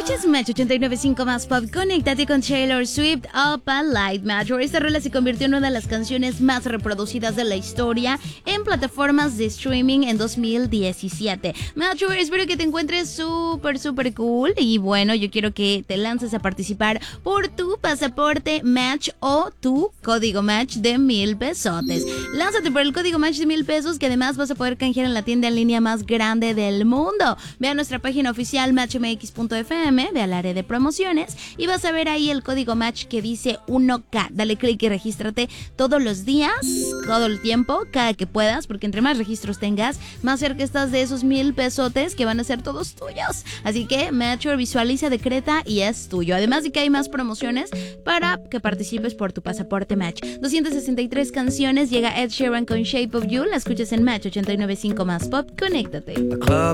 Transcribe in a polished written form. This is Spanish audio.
Escuchas Match 89.5 más pop. Conéctate con Taylor Swift, Up a Light Match. Esta rola se convirtió en una de las canciones más reproducidas de la historia en plataformas de streaming en 2017. Match, espero que te encuentres súper cool. Y bueno, yo quiero que te lances a participar por tu pasaporte Match o tu código Match de 1,000 pesotes. Lánzate por el código Match de 1,000 pesos, que además vas a poder canjear en la tienda en línea más grande del mundo. Ve a nuestra página oficial matchmx.fm, ve al área de promociones y vas a ver ahí el código Match que dice 1K. Dale clic y regístrate todos los días, todo el tiempo, cada que puedas, porque entre más registros tengas, más cerca estás de esos 1,000 pesotes que van a ser todos tuyos. Así que Match, visualiza, decreta y es tuyo. Además de que hay más promociones para que participes por tu pasaporte Match. 263 canciones, llega Ed Sheeran con Shape of You, la escuchas en Match 89.5 más pop. Conéctate.